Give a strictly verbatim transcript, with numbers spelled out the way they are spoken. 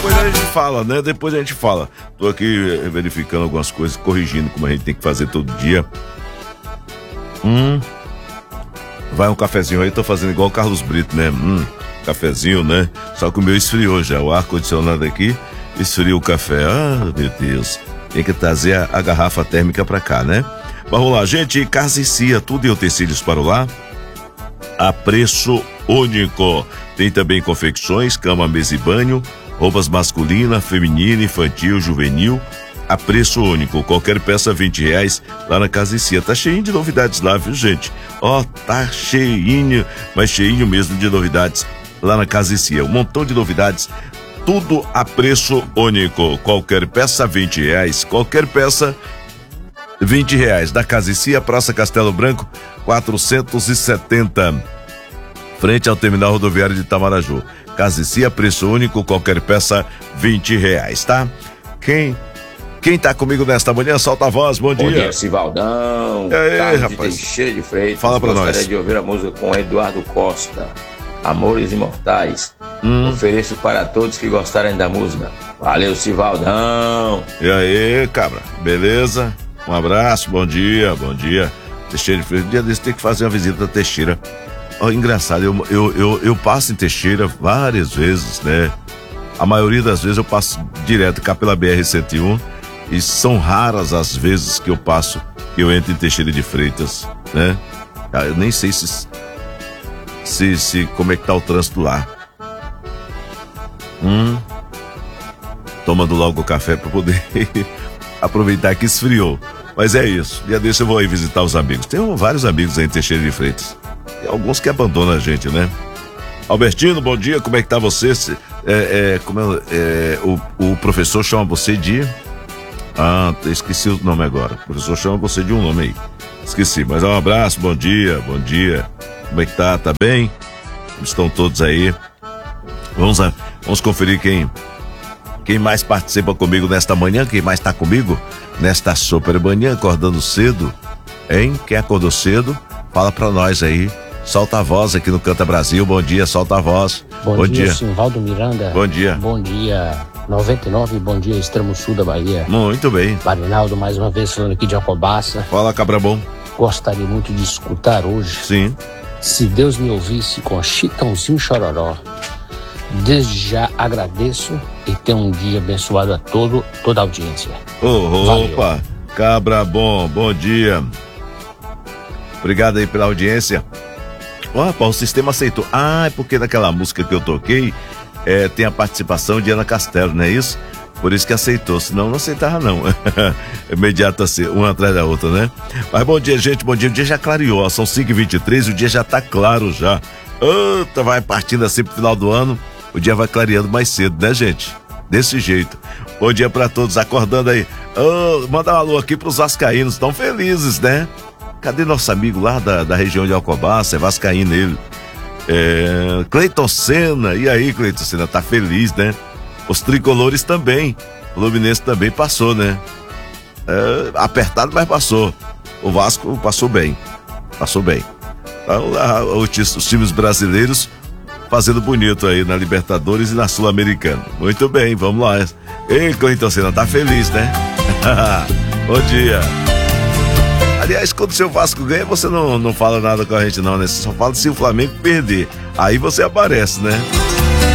Depois a gente fala, né? Depois a gente fala. Tô aqui verificando algumas coisas, corrigindo como a gente tem que fazer todo dia. Hum. Vai um cafezinho aí, tô fazendo igual o Carlos Brito, né? Hum, cafezinho, né? Só que o meu esfriou já. O ar-condicionado aqui esfriou o café. Ah, meu Deus. Tem que trazer a, a garrafa térmica pra cá, né? Vamos lá, gente. Casa e Cia, tudo em utensílios para o lar a preço único. Tem também confecções, cama, mesa e banho, roupas masculina, feminina, infantil, juvenil, a preço único. Qualquer peça vinte reais lá na Casa e Cia. Tá cheinho de novidades lá, viu, gente? Ó, oh, tá cheinho, mas cheinho mesmo de novidades lá na Casa e Cia. Um montão de novidades, tudo a preço único. Qualquer peça vinte reais, qualquer peça vinte reais. Da Casa e Cia, Praça Castelo Branco, quatrocentos e setenta, frente ao terminal rodoviário de Itamaraju. Casa e Cia, preço único, qualquer peça vinte reais, tá? Quem quem tá comigo nesta manhã, solta a voz, bom dia. Bom dia, Sivaldão. E aí, Carlos rapaz? De Teixeira de Freitas. Fala pra Gostaria nós. Gostaria de ouvir a música com Eduardo Costa, Amores Imortais. Hum. Ofereço para todos que gostarem da música. Valeu, Sivaldão. E aí, cabra, beleza? Um abraço, bom dia, bom dia. Teixeira de Freitas, um dia desse tem que fazer uma visita a Teixeira. Oh, engraçado, eu, eu, eu, eu passo em Teixeira várias vezes, né? A maioria das vezes eu passo direto cá pela B R cento e um e são raras as vezes que eu passo, que eu entro em Teixeira de Freitas, né? Eu nem sei se, se, se como é que tá o trânsito lá. Hum, tomando logo o café para poder aproveitar que esfriou. Mas é isso, dia desse eu vou aí visitar os amigos. Tenho vários amigos aí em Teixeira de Freitas. Tem alguns que abandonam a gente, né? Albertino, bom dia, como é que tá você? É, é, como é, é, o, o professor chama você de... Ah, esqueci o nome agora. O professor chama você de um nome aí. Esqueci, mas um abraço, bom dia, bom dia. Como é que tá? Tá bem? Estão todos aí. Vamos, a, vamos conferir quem, quem mais participa comigo nesta manhã, quem mais tá comigo nesta super manhã, acordando cedo, hein? Quem acordou cedo, fala pra nós aí. Solta a voz aqui no Canta Brasil. Bom dia, solta a voz. Bom, bom dia, dia. Simvaldo Miranda. Bom dia. Bom dia, noventa e nove, bom dia, extremo sul da Bahia. Muito bem. Marinaldo, mais uma vez falando aqui de Alcobaça. Fala, cabra bom. Gostaria muito de escutar hoje. Sim. Se Deus me ouvisse com Chitãozinho Chororó. Desde já agradeço e tenha um dia abençoado a todo, toda a audiência. Oh, opa, cabra bom, bom dia. Obrigado aí pela audiência. Opa, o sistema aceitou. Ah, é porque naquela música que eu toquei é, tem a participação de Ana Castelo, não é isso? Por isso que aceitou, senão não aceitava não. Imediata assim, uma atrás da outra, né? Mas bom dia, gente, bom dia. O dia já clareou, ó, são cinco e vinte e três, o dia já tá claro já. Eita, vai partindo assim pro final do ano, o dia vai clareando mais cedo, né, gente? Desse jeito. Bom dia pra todos, acordando aí. Oh, manda um alô aqui pros vascaínos, tão felizes, né? Cadê nosso amigo lá da, da região de Alcobaça? É vascaíno ele. É, Cleiton Senna. E aí, Cleiton Senna, tá feliz, né? Os tricolores também. O Fluminense também passou, né? É, apertado, mas passou. O Vasco passou bem. Passou bem. Então, lá, os, os times brasileiros fazendo bonito aí na Libertadores e na Sul-Americana. Muito bem, vamos lá. Ei, Cleiton Senna, tá feliz, né? Bom dia. Aliás, quando o seu Vasco ganha, você não, não fala nada com a gente não, né? Você só fala se o Flamengo perder. Aí você aparece, né?